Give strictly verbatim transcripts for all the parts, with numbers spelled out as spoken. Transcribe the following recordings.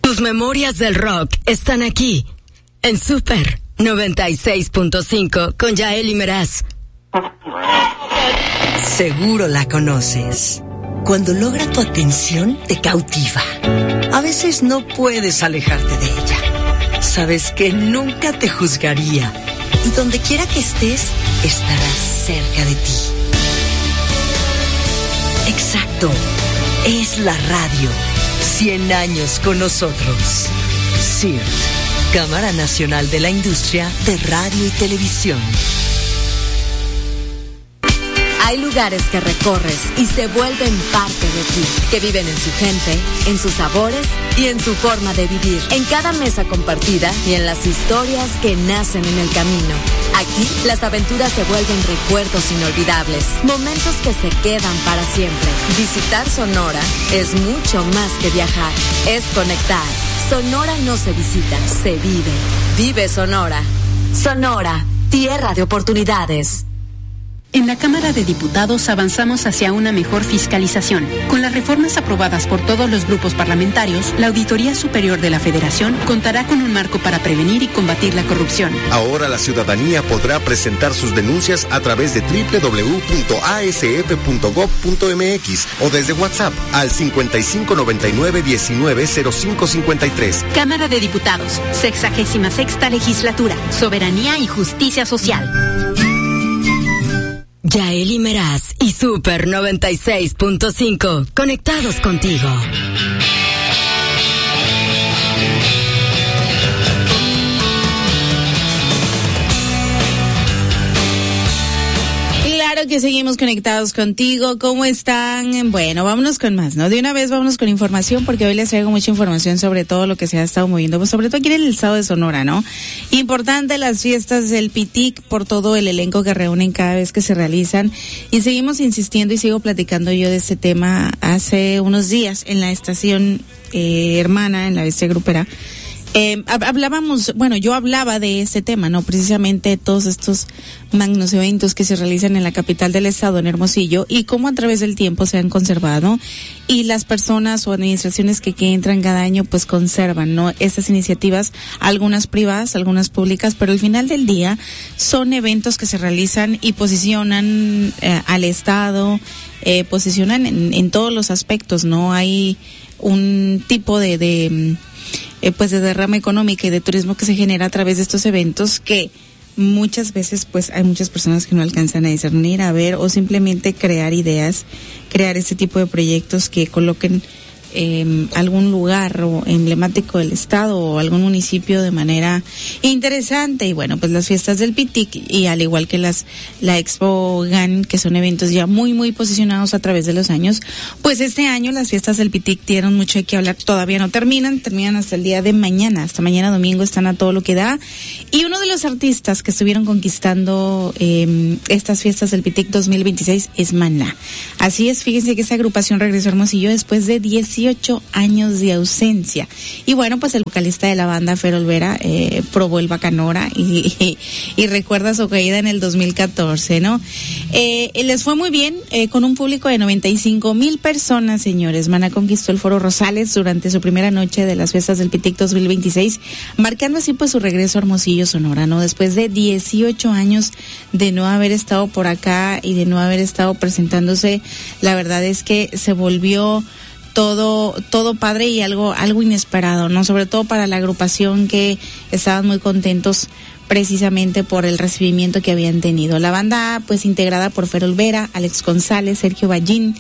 Tus memorias del rock están aquí, en Super noventa y seis punto cinco con Yael y Meraz. Seguro la conoces. Cuando logra tu atención, te cautiva. A veces no puedes alejarte de ella. Sabes que nunca te juzgaría. Y donde quiera que estés, estarás cerca de ti. Exacto. Es la radio. Cien años con nosotros. C I R T, Cámara Nacional de la Industria de Radio y Televisión. Hay lugares que recorres y se vuelven parte de ti, que viven en su gente, en sus sabores y en su forma de vivir, en cada mesa compartida y en las historias que nacen en el camino. Aquí, las aventuras se vuelven recuerdos inolvidables, momentos que se quedan para siempre. Visitar Sonora es mucho más que viajar, es conectar. Sonora no se visita, se vive. Vive Sonora. Sonora, tierra de oportunidades. En la Cámara de Diputados avanzamos hacia una mejor fiscalización. Con las reformas aprobadas por todos los grupos parlamentarios, la Auditoría Superior de la Federación contará con un marco para prevenir y combatir la corrupción. Ahora la ciudadanía podrá presentar sus denuncias a través de doble u doble u doble u punto a s f punto gob punto m x o desde WhatsApp al cincuenta y cinco noventa y nueve diecinueve cero cinco cincuenta y tres. Cámara de Diputados, sexagésima sexta legislatura, soberanía y justicia social. Yael y Meraz y Super noventa y seis punto cinco, conectados contigo. Claro que seguimos conectados contigo. ¿Cómo están? Bueno, vámonos con más, ¿no? De una vez vámonos con información, porque hoy les traigo mucha información sobre todo lo que se ha estado moviendo, pues sobre todo aquí en el estado de Sonora, ¿no? Importante las fiestas del Pitic por todo el elenco que reúnen cada vez que se realizan, y seguimos insistiendo y sigo platicando yo de este tema hace unos días en la estación eh, hermana, en la Bestia Grupera. Eh, hablábamos, bueno, yo hablaba de este tema, ¿no? Precisamente todos estos magnos eventos que se realizan en la capital del estado, en Hermosillo, y cómo a través del tiempo se han conservado, y las personas o administraciones que, que entran cada año pues conservan, ¿no? Estas iniciativas, algunas privadas, algunas públicas, pero al final del día son eventos que se realizan y posicionan eh, al estado, eh, posicionan en, en todos los aspectos, ¿no? Hay un tipo de, de Eh, pues de derrama económica y de turismo que se genera a través de estos eventos, que muchas veces pues hay muchas personas que no alcanzan a discernir, a ver, o simplemente crear ideas, crear este tipo de proyectos que coloquen eh, algún lugar o emblemático del estado o algún municipio de manera interesante. Y bueno, pues las fiestas del Pitic, y al igual que las la Expo G A N, que son eventos ya muy muy posicionados a través de los años, pues este año las fiestas del Pitic dieron mucho de qué hablar. Todavía no terminan, terminan hasta el día de mañana, hasta mañana domingo están a todo lo que da. Y uno de los artistas que estuvieron conquistando eh, estas fiestas del Pitic dos mil veintiséis es Maná. Así es, fíjense que esa agrupación regresó a Hermosillo después de dieciocho años de ausencia. Y bueno, pues el vocalista de la banda, Fer Olvera, eh, probó el Bacanora y, y, y recuerda su caída en el dos mil catorce, ¿no? Eh, les fue muy bien, eh, con un público de noventa y cinco mil personas, señores. Maná conquistó el Foro Rosales durante su primera noche de las fiestas del Pitic dos mil veintiséis, marcando así pues su regreso a Hermosillo, Sonora, ¿no? Después de dieciocho años de no haber estado por acá y de no haber estado presentándose, la verdad es que se volvió todo todo padre y algo algo inesperado, ¿no? Sobre todo para la agrupación, que estaban muy contentos precisamente por el recibimiento que habían tenido. La banda, pues integrada por Fer Olvera, Alex González, Sergio Ballín,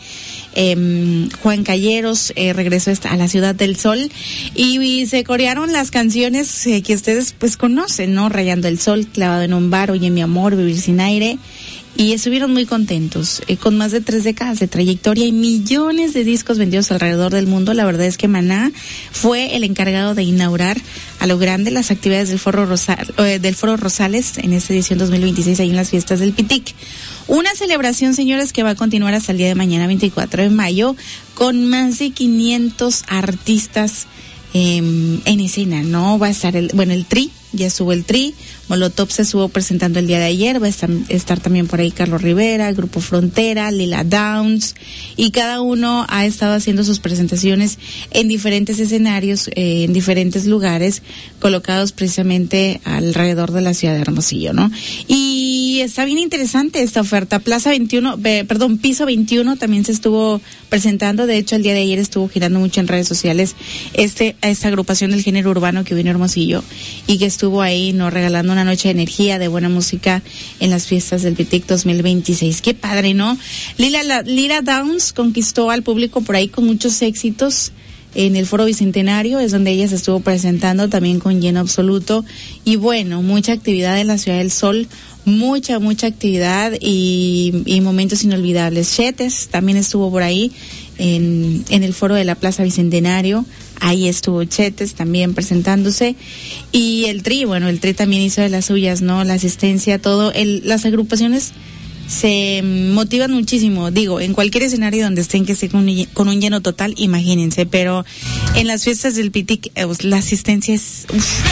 eh, Juan Calleros, eh, regresó a la Ciudad del Sol, y, y se corearon las canciones eh, que ustedes pues conocen, ¿no? Rayando el Sol, Clavado en un bar, Oye mi amor, Vivir sin aire. Y estuvieron muy contentos, eh, con más de tres décadas de trayectoria y millones de discos vendidos alrededor del mundo. La verdad es que Maná fue el encargado de inaugurar a lo grande las actividades del Foro, Rosal, eh, del Foro Rosales en esta edición dos mil veintiséis, ahí en las fiestas del Pitic. Una celebración, señores, que va a continuar hasta el día de mañana, veinticuatro de mayo, con más de quinientos artistas eh, en escena, ¿no? Va a estar, el bueno, el Tri, ya estuvo el Tri, Molotov se estuvo presentando el día de ayer, va a estar, estar también por ahí Carlos Rivera, Grupo Frontera, Lila Downs, y cada uno ha estado haciendo sus presentaciones en diferentes escenarios, eh, en diferentes lugares, colocados precisamente alrededor de la ciudad de Hermosillo, ¿no? Y está bien interesante esta oferta. Plaza veintiuno, eh, perdón, Piso veintiuno también se estuvo presentando, de hecho el día de ayer estuvo girando mucho en redes sociales este esta agrupación del género urbano que vino a Hermosillo y que estuvo ahí, ¿no?, regalando una noche de energía, de buena música en las fiestas del Pitic dos mil veintiséis. Qué padre, ¿no? Lila, la, Lila Downs conquistó al público por ahí con muchos éxitos en el Foro Bicentenario, es donde ella se estuvo presentando también con lleno absoluto, y bueno, mucha actividad en la Ciudad del Sol, mucha, mucha actividad y, y momentos inolvidables. Chetes también estuvo por ahí en, en el Foro de la Plaza Bicentenario, ahí estuvo Chetes también presentándose, y el Tri, bueno, el Tri también hizo de las suyas, ¿no? La asistencia, todo, el, las agrupaciones se motivan muchísimo, digo, en cualquier escenario donde estén, que esté con, con un lleno total, imagínense, pero en las fiestas del Pitic, eh, la asistencia es uf,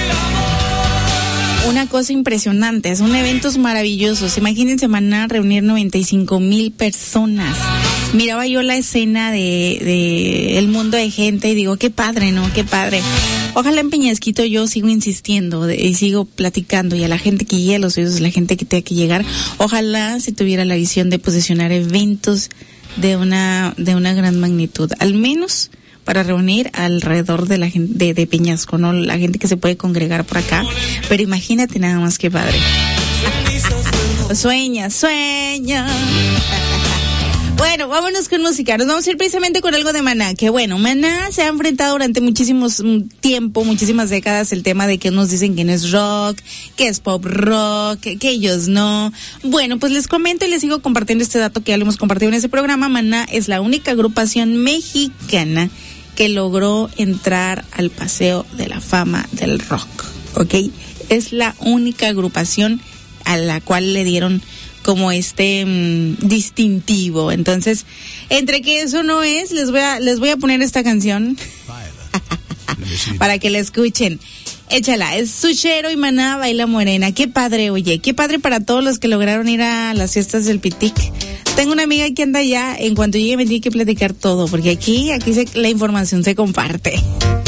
una cosa impresionante, son eventos maravillosos. Imagínense, Maná reunir noventa y cinco mil personas. Miraba yo la escena de, de el mundo de gente y digo, qué padre, ¿no? Qué padre. Ojalá en Peñasquito yo sigo insistiendo de, y sigo platicando, y a la gente que llegue a los oídos, la gente que tenga que llegar, ojalá se tuviera la visión de posicionar eventos de una de una gran magnitud, al menos para reunir alrededor de la gente de, de Peñasco, ¿no? La gente que se puede congregar por acá, pero imagínate nada más, qué padre. Sueña, sueña. Bueno, vámonos con música. Nos vamos a ir precisamente con algo de Maná. Que bueno, Maná se ha enfrentado durante muchísimos tiempo, muchísimas décadas, el tema de que nos dicen que no es rock, que es pop rock, que, que ellos no. Bueno, pues les comento y les sigo compartiendo este dato que ya lo hemos compartido en ese programa. Maná es la única agrupación mexicana que logró entrar al Paseo de la Fama del Rock, ¿ok? Es la única agrupación a la cual le dieron como este mmm, distintivo. Entonces, entre que eso no es, les voy a les voy a poner esta canción para que la escuchen. Échala, es Suchero y Maná, Baila Morena. Qué padre, oye, qué padre para todos los que lograron ir a las fiestas del Pitic. Tengo una amiga que anda allá, en cuanto llegue me tiene que platicar todo, porque aquí, aquí se, la información se comparte.